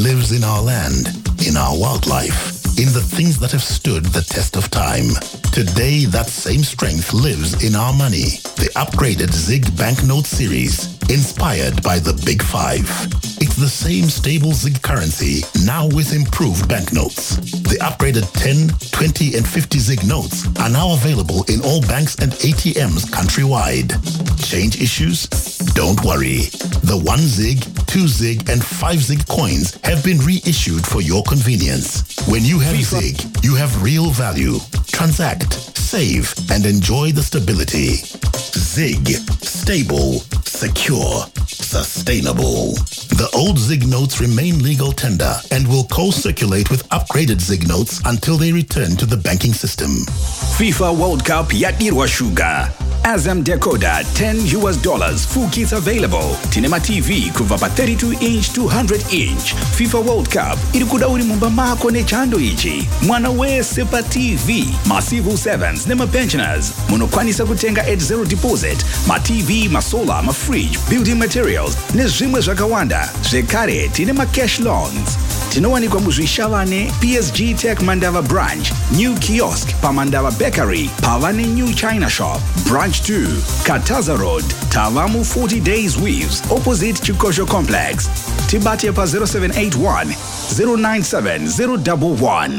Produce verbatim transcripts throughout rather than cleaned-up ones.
lives in our land, in our wildlife, in the things that have stood the test of time. Today, that same strength lives in our money. The upgraded Zig Banknote series, inspired by the Big Five. It's the same stable Zig currency, now with improved banknotes. The upgraded ten, twenty, and fifty Zig notes are now available in all banks and A T Ms countrywide. Change issues? Don't worry. The one Zig, two Zig, and five Zig coins have been reissued for your convenience. When you have Zig, you have real value. Transact, save, and enjoy the stability. Zig. Stable, secure, sustainable. The old Zig notes remain legal tender and will co-circulate with upgraded Zig notes until they return to the banking system. FIFA World Cup yadirwa shuga. Azam Decoder ten U S dollars full kits available. Tinema T V kuva pa thirty-two inch two hundred inch. FIFA World Cup iri kuda uri mumba mako nechando ichi. Mwana wese pa T V. Ma Civil Sevens nema pensioners. Munokwanisa kutenga at zero deposit. Ma T V, ma solar, ma fridge, building materials. Nezvimwe zvakawanda. Zvekare tinema cash loans. Tinowanikwa muzvishavane P S G Tech Mandava branch, new kiosk pa Mandava Bakery, Pavane New China Shop, branch two, Kataza Road, Tavamu forty days weaves, opposite Chikosho Complex. Tibate pa zero seven eight one, zero nine seven zero one one.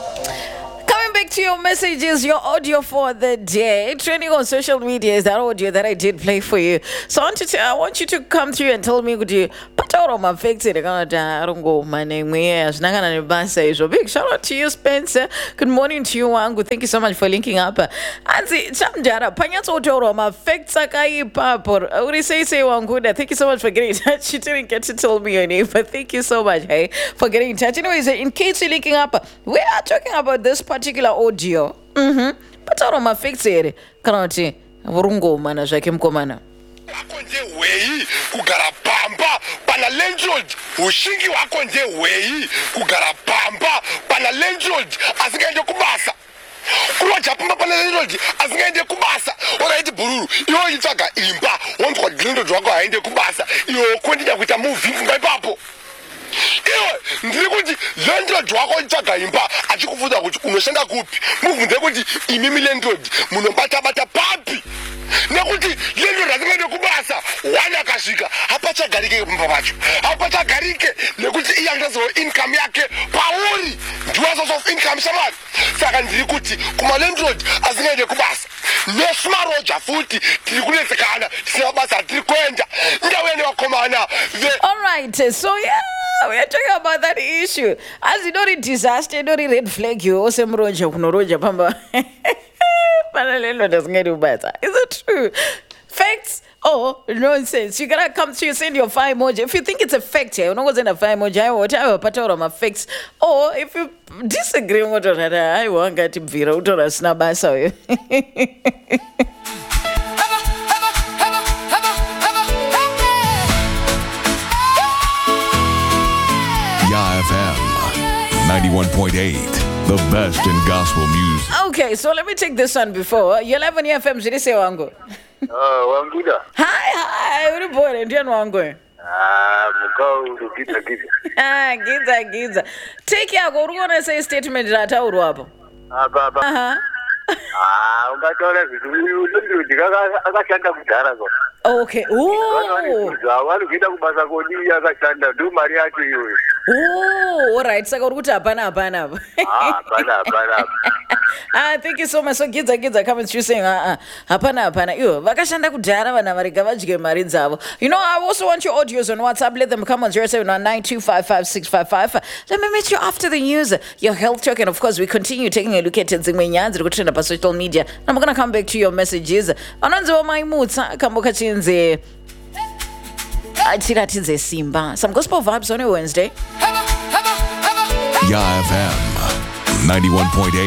Back to your messages, your audio for the day. Trending on social media is that audio that I did play for you. So I want, to I want you to come through and tell me, could you put out on my face? I don't go, my name is Nagan. Big shout out to you, Spencer. Good morning to you, Wangu. Thank you so much for linking up. Anzi, Chamjara, Panyato Toro, my facts Sakai Papor. I would say, say, Wangu. Thank you so much for getting in touch. You didn't get to tell me your name, but thank you so much, hey, for getting in touch. Anyways, in case you're linking up, we are talking about this particular audio. Mhm. Pataro mafixere kana kuti vurungoma na zvake mukomana. Wako nje wei kugara pamba pana landlord ushingi wako nje wei kugara pamba pana landlord asingaende kubasa kuroja pamba pana landlord asingaende kubasa oraiti bururu iwo itsvaga imba wonzwa landlord wako haende kubasa iwo kwendida kuita movie funga ipapo. Iwe ndiri kuti landlord wako itsvaga imba achikufunza kuti unoshanda kupi mubvunze kuti imimi landlord munobata bata papi nekuti landlord asingaende kubasa wani akasvika hapachagarike pamba pacho hapachagarike nekuti iyandazowo income yake pauri ndiwa source of income shamari. Saka ndiri kuti kuma landlord asingaende kubasa nesmaroja futi tiri kunetsekana tisina basa tiri kuenda ndawene wakomana. All right, so yeah, we are talking about that issue. As you know, the disaster, no red flag, you also mroja kunoroja pamba. Panalelo doesn't get you better. Is it true? Facts or nonsense? You gotta come to you, send your fire emoji. If you think it's a fact, you're not going to send a fire emoji. I will tell you part of my facts. Or if you disagree with what I want, get to be out or a snap. I saw you. F M ninety-one point eight, the best in gospel music. Okay, so let me take this one before. You're eleven F M, Jiri se wangu. Oh, Wanguda. Hi, hi, what are you doing? Ndian wangu. Ah, mukau giza giza. Ah, giza giza. Take care, go to say statement rata urwapo. Ah, baba. Uh-huh. Ah, ungatola vitu ndio ndikaka akashanda kudhara ko. Okay. Oh. Zawali kuita kubasa kodi akashanda ndo mari yake iyoyo. Oh, all right. Saka ukuthi hapana hapana hapa. Ah, hapana hapana. Ah, thank you so much. So kids kids are coming through saying ah ah hapana hapana. Yo, vakashanda kudhara vana varega vajike mari dzavo. You know, I also want your audios on WhatsApp. Let them come on zero seven one nine two five five six five five. Let me meet you after the news. Your health check, and of course we continue taking a look at dzimwe nyaya dziri kutrenda pa social media. I'm going to come back to your messages. Anonzo maimutsa kamboka chinze. Atiratidze Simba. Some gospel vibes on a Wednesday. Ya F M ninety-one point eight.